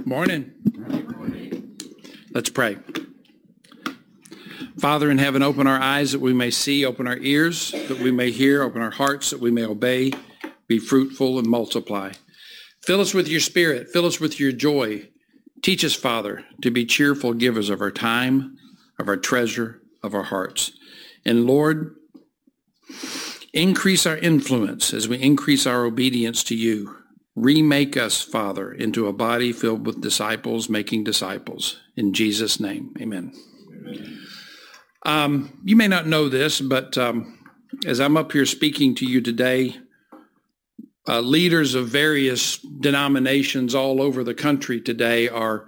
Morning. Let's pray. Father in heaven, open our eyes that we may see, open our ears that we may hear, open our hearts that we may obey, be fruitful and multiply. Fill us with your spirit, fill us with your joy. Teach us, Father, to be cheerful givers of our time, of our treasure, of our hearts. And Lord, increase our influence as we increase our obedience to you. Remake us, Father, into a body filled with disciples making disciples. In Jesus' name, amen. You may not know this, but as I'm up here speaking to you today, leaders of various denominations all over the country today are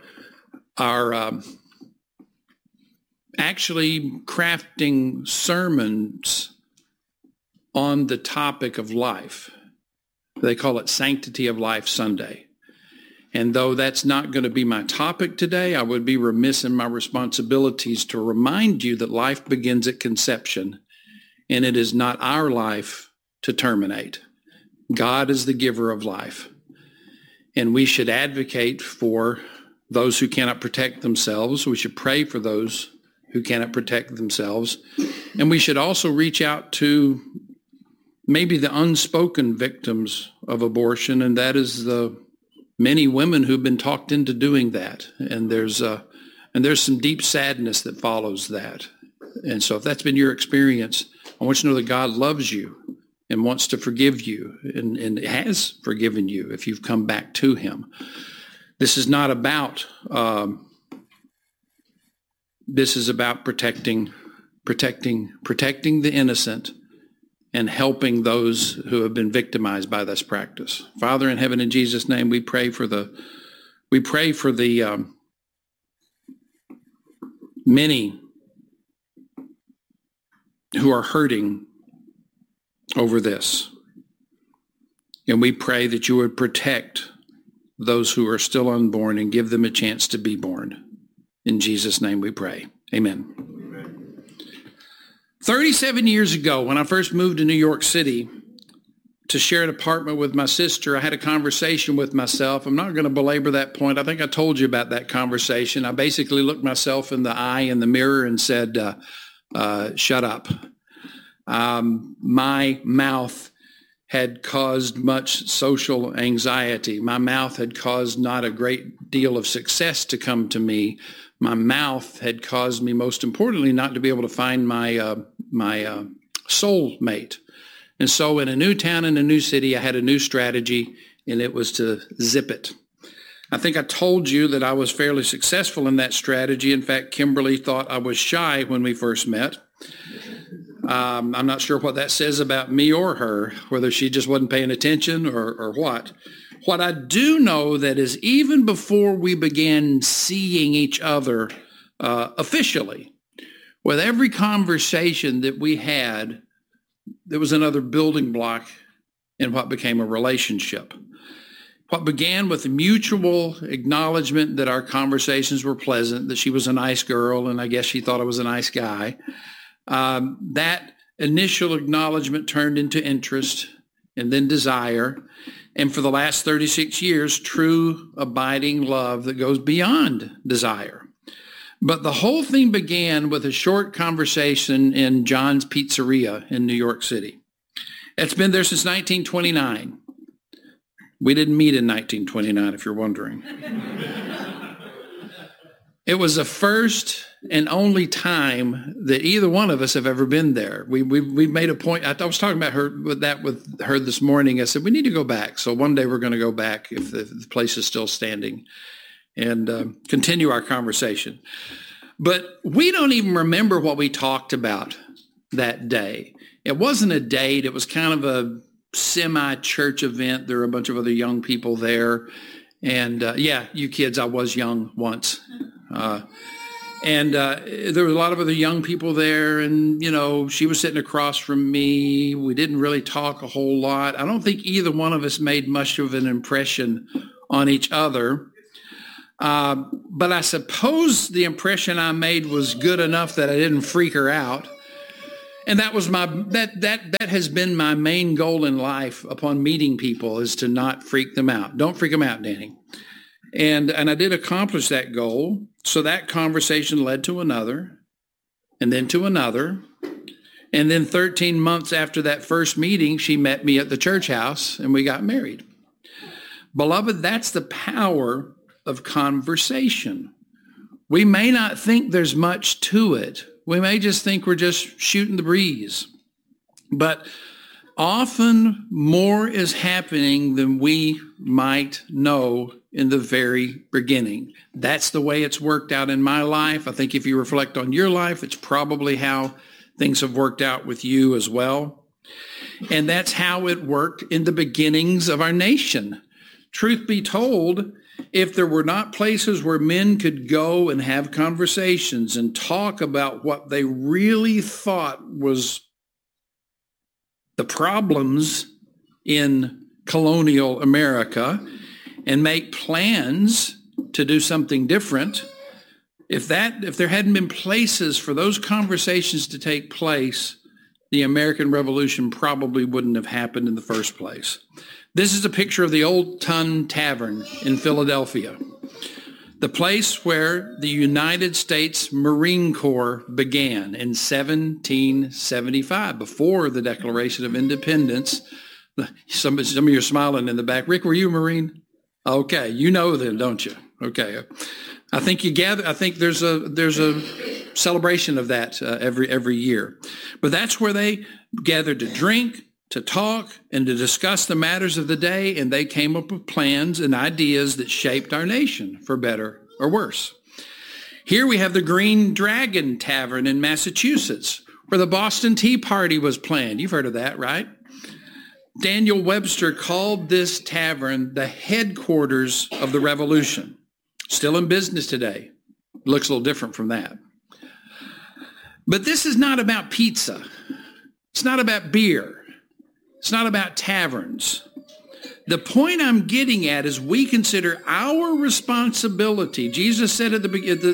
actually crafting sermons on the topic of life. They call it Sanctity of Life Sunday. And though that's not going to be my topic today, I would be remiss in my responsibilities to remind you that life begins at conception, and it is not our life to terminate. God is the giver of life. And we should advocate for those who cannot protect themselves. We should pray for those who cannot protect themselves. And we should also reach out to maybe the unspoken victims of abortion, and that is the many women who've been talked into doing that. And there's some deep sadness that follows that. And so if that's been your experience, I want you to know that God loves you and wants to forgive you and has forgiven you if you've come back to him. This is not about, this is about protecting the innocent and helping those who have been victimized by this practice. Father in heaven, in Jesus' name, we pray for the many who are hurting over this. And we pray that you would protect those who are still unborn and give them a chance to be born. In Jesus' name we pray. Amen. 37 years ago, when I first moved to New York City to share an apartment with my sister, I had a conversation with myself. I'm not going to belabor that point. I think I told you about that conversation. I basically looked myself in the eye in the mirror and said, shut up. My mouth had caused much social anxiety. My mouth had caused not a great deal of success to come to me. My mouth had caused me, most importantly, not to be able to find my soul mate. And so in a new town, in a new city, I had a new strategy, and it was to zip it. I think I told you that I was fairly successful in that strategy. In fact, Kimberly thought I was shy when we first met. I'm not sure what that says about me or her, whether she just wasn't paying attention or what. What I do know that is even before we began seeing each other officially, with every conversation that we had, there was another building block in what became a relationship. What began with a mutual acknowledgement that our conversations were pleasant, that she was a nice girl, and I guess she thought I was a nice guy. That initial acknowledgement turned into interest and then desire. And for the last 36 years, true abiding love that goes beyond desire. But the whole thing began with a short conversation in John's Pizzeria in New York City. It's been there since 1929. We didn't meet in 1929, if you're wondering. It was the first and only time that either one of us have ever been there. We made a point. I was talking about with her this morning. I said, we need to go back. So one day we're going to go back if the place is still standing and continue our conversation. But we don't even remember what we talked about that day. It wasn't a date. It was kind of a semi-church event. There were a bunch of other young people there. And you kids, I was young once. And there were a lot of other young people there, and, she was sitting across from me. We didn't really talk a whole lot. I don't think either one of us made much of an impression on each other. But I suppose the impression I made was good enough that I didn't freak her out. And that was that has been my main goal in life upon meeting people, is to not freak them out. Don't freak them out, Danny. And I did accomplish that goal. So that conversation led to another, and then to another. And then 13 months after that first meeting, she met me at the church house and we got married. Beloved, that's the power of conversation. We may not think there's much to it. We may just think we're just shooting the breeze. But often more is happening than we might know in the very beginning. That's the way it's worked out in my life. I think if you reflect on your life, it's probably how things have worked out with you as well. And that's how it worked in the beginnings of our nation. Truth be told, if there were not places where men could go and have conversations and talk about what they really thought was the problems in colonial America and make plans to do something different, if there hadn't been places for those conversations to take place, the American Revolution probably wouldn't have happened in the first place. This is a picture of the Old Tun Tavern in Philadelphia, the place where the United States Marine Corps began in 1775, before the Declaration of Independence. Some of you are smiling in the back. Rick, were you a Marine? Okay, you know them, don't you? Okay, I think there's a celebration of that every year, but that's where they gathered to drink, to talk, and to discuss the matters of the day, and they came up with plans and ideas that shaped our nation for better or worse. Here we have the Green Dragon Tavern in Massachusetts, where the Boston Tea Party was planned. You've heard of that, right? Daniel Webster called this tavern the headquarters of the Revolution. Still in business today. Looks a little different from that. But this is not about pizza. It's not about beer. It's not about taverns. The point I'm getting at is we consider our responsibility. Jesus said in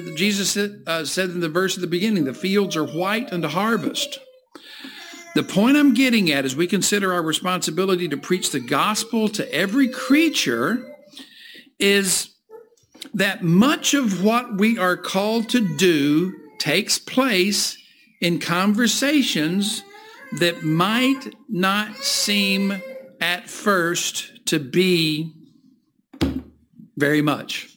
the verse at the beginning, the fields are white unto harvest. The point I'm getting at is we consider our responsibility to preach the gospel to every creature is that much of what we are called to do takes place in conversations that might not seem at first to be very much.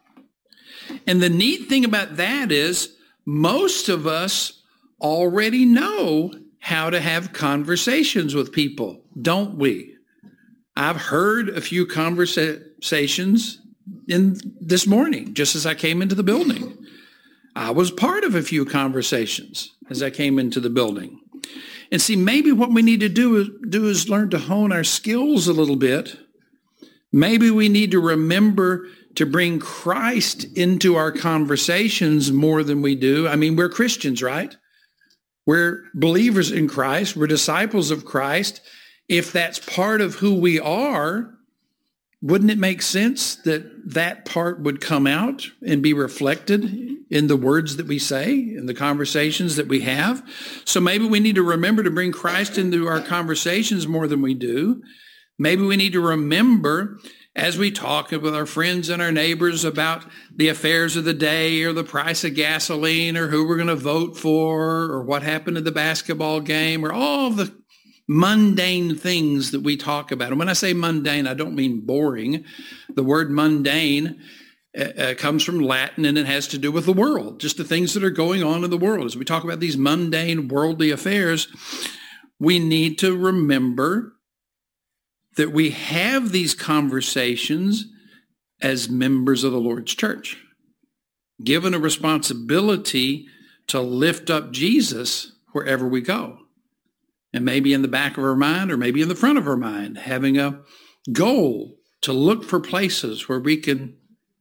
And the neat thing about that is most of us already know how to have conversations with people, don't we? I've heard a few conversations this morning, just as I came into the building. I was part of a few conversations as I came into the building. And see, maybe what we need to do is learn to hone our skills a little bit. Maybe we need to remember to bring Christ into our conversations more than we do. I mean, we're Christians, right? We're believers in Christ. We're disciples of Christ. If that's part of who we are, wouldn't it make sense that that part would come out and be reflected in the words that we say, in the conversations that we have? So maybe we need to remember to bring Christ into our conversations more than we do. Maybe we need to remember as we talk with our friends and our neighbors about the affairs of the day or the price of gasoline or who we're going to vote for or what happened at the basketball game or all the mundane things that we talk about. And when I say mundane, I don't mean boring. The word mundane comes from Latin and it has to do with the world, just the things that are going on in the world. As we talk about these mundane worldly affairs, we need to remember that we have these conversations as members of the Lord's church, given a responsibility to lift up Jesus wherever we go. And maybe in the back of our mind or maybe in the front of our mind, having a goal to look for places where we can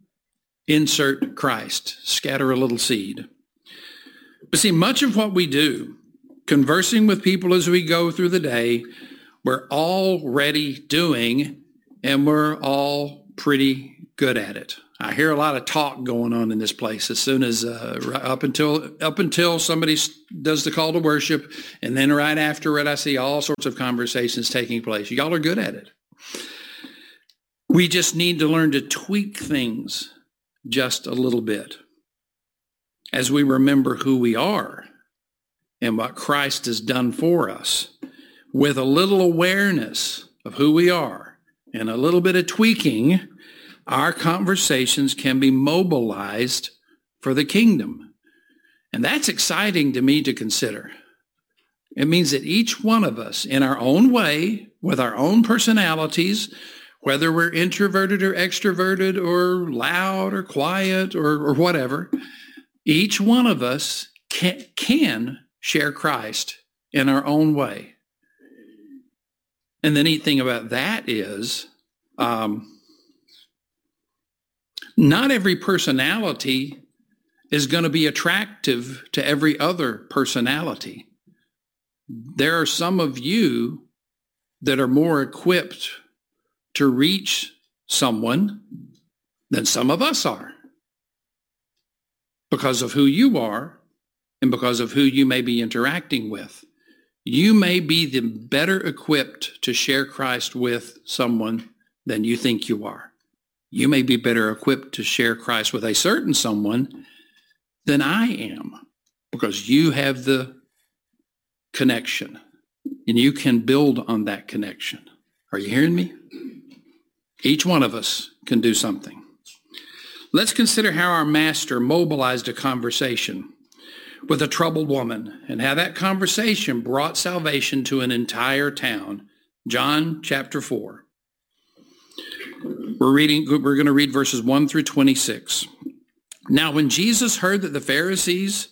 insert Christ, scatter a little seed. But see, much of what we do, conversing with people as we go through the day, we're already doing, and we're all pretty good at it. I hear a lot of talk going on in this place as soon as up until somebody does the call to worship, and then right after it, I see all sorts of conversations taking place. Y'all are good at it. We just need to learn to tweak things just a little bit as we remember who we are and what Christ has done for us. With a little awareness of who we are and a little bit of tweaking, our conversations can be mobilized for the kingdom. And that's exciting to me to consider. It means that each one of us, in our own way, with our own personalities, whether we're introverted or extroverted or loud or quiet or whatever, each one of us can share Christ in our own way. And the neat thing about that is not every personality is going to be attractive to every other personality. There are some of you that are more equipped to reach someone than some of us are because of who you are and because of who you may be interacting with. You may be the better equipped to share Christ with someone than you think you are. You may be better equipped to share Christ with a certain someone than I am because you have the connection and you can build on that connection. Are you hearing me? Each one of us can do something. Let's consider how our master mobilized a conversation with a troubled woman and how that conversation brought salvation to an entire town. John chapter 4. We're going to read verses 1 through 26. Now, when Jesus learned that the Pharisees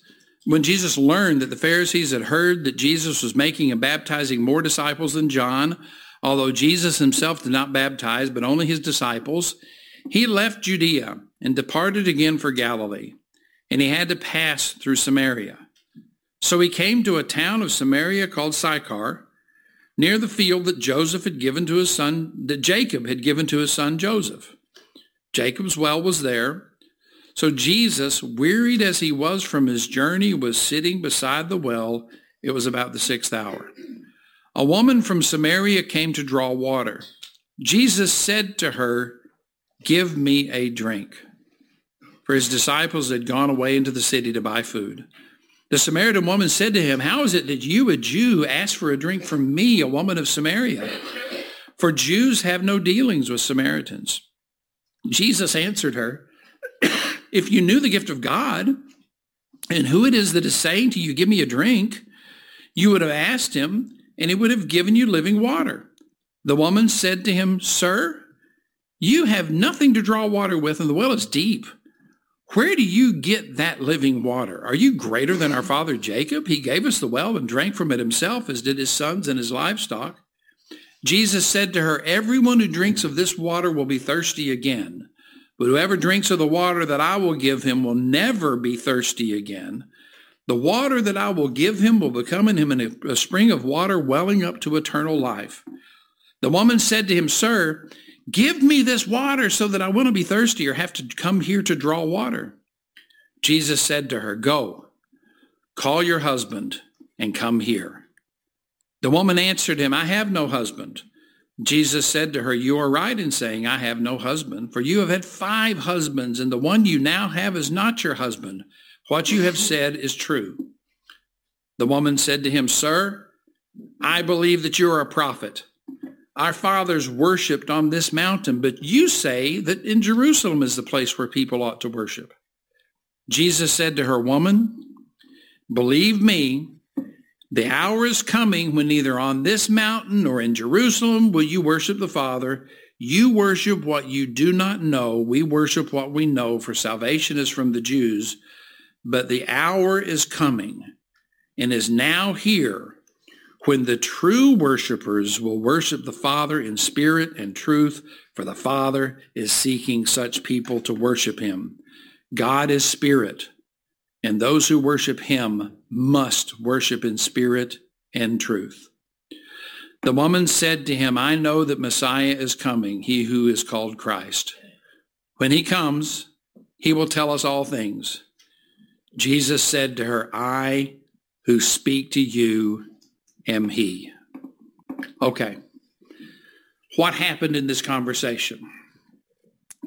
had heard that Jesus was making and baptizing more disciples than John, although Jesus himself did not baptize, but only his disciples, he left Judea and departed again for Galilee, and he had to pass through Samaria. So he came to a town of Samaria called Sychar, near the field that Jacob had given to his son Joseph. Jacob's well was there. So Jesus, wearied as he was from his journey, was sitting beside the well. It was about the 6th hour. A woman from Samaria came to draw water. Jesus said to her, "Give me a drink." For his disciples had gone away into the city to buy food. The Samaritan woman said to him, "How is it that you, a Jew, ask for a drink from me, a woman of Samaria? For Jews have no dealings with Samaritans." Jesus answered her, "If you knew the gift of God and who it is that is saying to you, 'Give me a drink,' you would have asked him, and he would have given you living water." The woman said to him, "Sir, you have nothing to draw water with, and the well is deep. Where do you get that living water? Are you greater than our father Jacob? He gave us the well and drank from it himself, as did his sons and his livestock." Jesus said to her, "Everyone who drinks of this water will be thirsty again. But whoever drinks of the water that I will give him will never be thirsty again. The water that I will give him will become in him a spring of water welling up to eternal life." The woman said to him, "Sir, give me this water so that I won't be thirsty or have to come here to draw water." Jesus said to her, "Go, call your husband and come here." The woman answered him, "I have no husband." Jesus said to her, "You are right in saying, 'I have no husband,' for you have had 5 husbands, and the one you now have is not your husband. What you have said is true." The woman said to him, "Sir, I believe that you are a prophet. Our fathers worshipped on this mountain, but you say that in Jerusalem is the place where people ought to worship." Jesus said to her, "Woman, believe me, the hour is coming when neither on this mountain nor in Jerusalem will you worship the Father. You worship what you do not know. We worship what we know, for salvation is from the Jews. But the hour is coming and is now here when the true worshipers will worship the Father in spirit and truth, for the Father is seeking such people to worship him. God is spirit, and those who worship him must worship in spirit and truth." The woman said to him, "I know that Messiah is coming, he who is called Christ. When he comes, he will tell us all things." Jesus said to her, "I who speak to you am he." Okay. What happened in this conversation?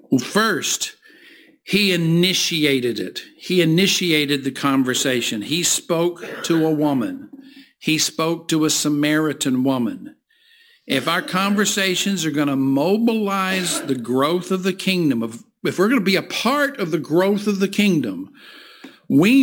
Well, first, he initiated it. He initiated the conversation. He spoke to a woman. He spoke to a Samaritan woman. If our conversations are going to mobilize the growth of the kingdom, if we're going to be a part of the growth of the kingdom, we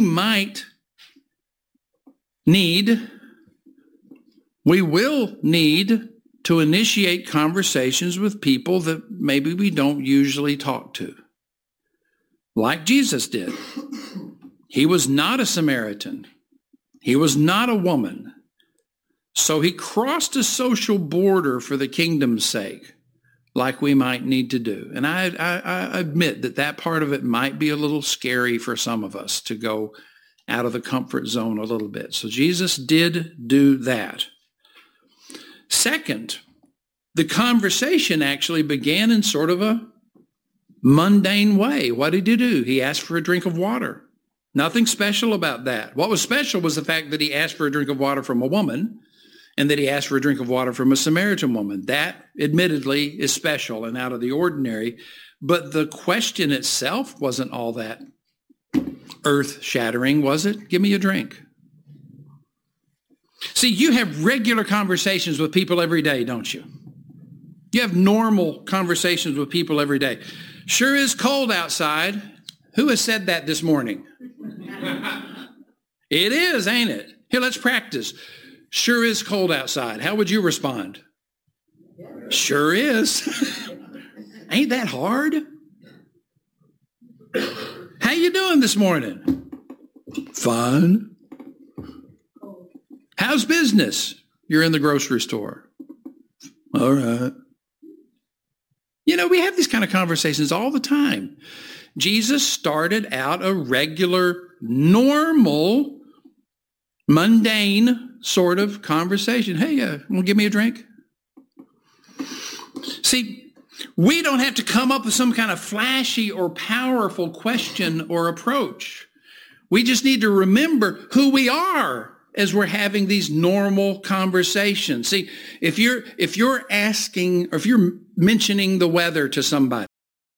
will need to initiate conversations with people that maybe we don't usually talk to, like Jesus did. He was not a Samaritan. He was not a woman. So he crossed a social border for the kingdom's sake, like we might need to do. And I admit that part of it might be a little scary for some of us to go out of the comfort zone a little bit. So Jesus did do that. Second, the conversation actually began in sort of a mundane way. What did he do? He asked for a drink of water. Nothing special about that. What was special was the fact that he asked for a drink of water from a woman, and that he asked for a drink of water from a Samaritan woman. That, admittedly, is special and out of the ordinary. But the question itself wasn't all that earth-shattering, was it? Give me a drink. See, you have regular conversations with people every day, don't you? You have normal conversations with people every day. Sure is cold outside. Who has said that this morning? It is, ain't it? Here, let's practice. Sure is cold outside. How would you respond? Sure is. Ain't that hard? How you doing this morning? Fine. How's business? You're in the grocery store. All right. You know, we have these kind of conversations all the time. Jesus started out a regular, normal, mundane sort of conversation. Hey, want to give me a drink? See, we don't have to come up with some kind of flashy or powerful question or approach. We just need to remember who we are as we're having these normal conversations. See, if you're asking, or if you're mentioning the weather to somebody,